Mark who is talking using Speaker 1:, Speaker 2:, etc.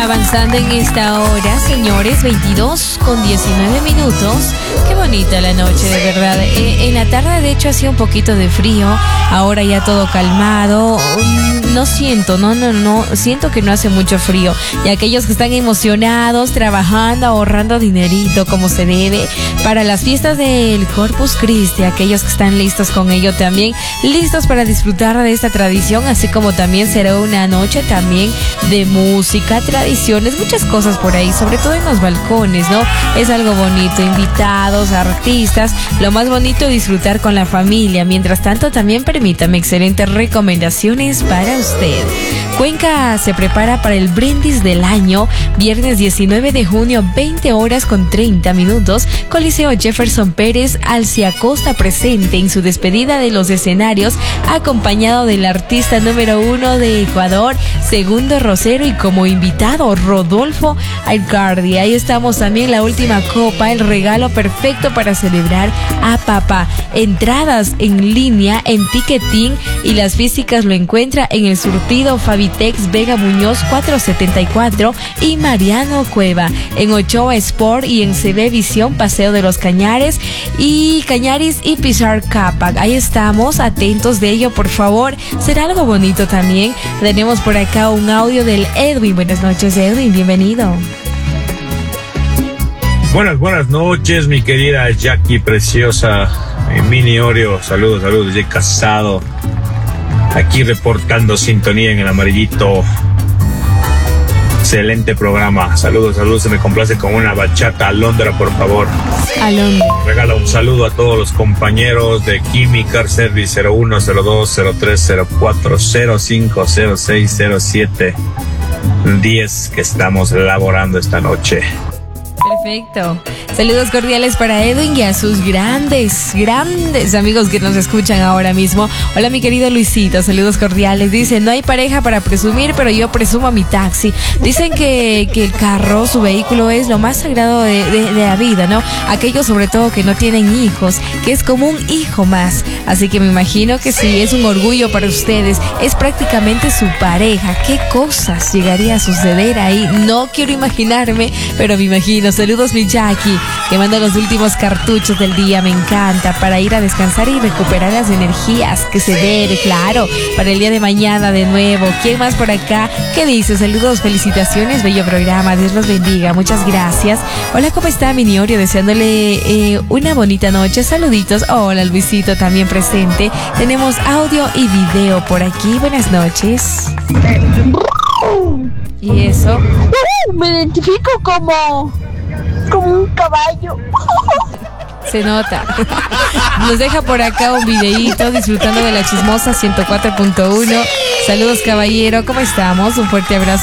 Speaker 1: avanzando en esta hora, señores, 22:19. Qué bonita la noche, de verdad. En la tarde, de hecho, hacía un poquito de frío. Ahora ya todo calmado. No siento que no hace mucho frío. Y aquellos que están emocionados, trabajando, ahorrando dinerito como se debe para las fiestas del Corpus Christi, aquellos que están listos con ello también, listos para disfrutar de esta tradición, así como también será una noche también de música, tradiciones, muchas cosas por ahí, sobre todo en los balcones, ¿no? Es algo bonito, invitados, artistas, lo más bonito disfrutar con la familia. Mientras tanto, también permítame excelentes recomendaciones para usted. Cuenca se prepara para el brindis del año, viernes 19 de junio, 20:30. Coliseo Jefferson Pérez Alciacosta presente en su despedida de los escenarios, acompañado del artista número 1 de Ecuador, Segundo Rosero, y como invitado Rodolfo Alcardi. Ahí estamos también, la última copa, el regalo perfecto para celebrar a papá. Entradas en línea en Ticketing y las físicas lo encuentra en el surtido Fabitex Vega Muñoz 474 y Mariano Cueva, en Ochoa Sport y en CB Visión Paseo de los Cañaris y Pizar Capac. Ahí estamos, atentos de ello, por favor. Será algo bonito también. Tenemos por acá un audio del Edwin. Buenas noches, Edwin, bienvenido.
Speaker 2: Buenas noches, mi querida Jackie preciosa, Mini Oreo, saludos desde Casado, aquí reportando sintonía en el amarillito. Excelente programa, saludos, se me complace con una bachata Alondra, por favor.
Speaker 1: Alondra.
Speaker 2: Regala un saludo a todos los compañeros de Kimi Car Service 01, 02, 03, 04, 05, 06, 07, 10 que estamos elaborando esta noche.
Speaker 1: Perfecto. Saludos cordiales para Edwin y a sus grandes amigos que nos escuchan ahora mismo. Hola, mi querido Luisito, saludos cordiales. Dice, no hay pareja para presumir, pero yo presumo mi taxi. Dicen que el carro, su vehículo, es lo más sagrado de la vida, ¿no? Aquellos sobre todo que no tienen hijos, que es como un hijo más. Así que me imagino que sí, es un orgullo para ustedes. Es prácticamente su pareja. ¿Qué cosas llegaría a suceder ahí? No quiero imaginarme, pero me imagino. Saludos, mi Jackie, que manda los últimos cartuchos del día. Me encanta, para ir a descansar y recuperar las energías que se debe, claro, para el día de mañana de nuevo. ¿Quién más por acá? ¿Qué dice? Saludos, felicitaciones, bello programa, Dios los bendiga, muchas gracias. Hola, ¿cómo está, Mini Oreo? Deseándole una bonita noche, saluditos. Hola, Luisito, también presente. Tenemos audio y video por aquí, buenas noches. ¿Y eso?
Speaker 3: Me identifico como un caballo.
Speaker 1: Se nota. Nos deja por acá un videíto disfrutando de la chismosa 104.1. Saludos, caballero, ¿cómo estamos? Un fuerte abrazo.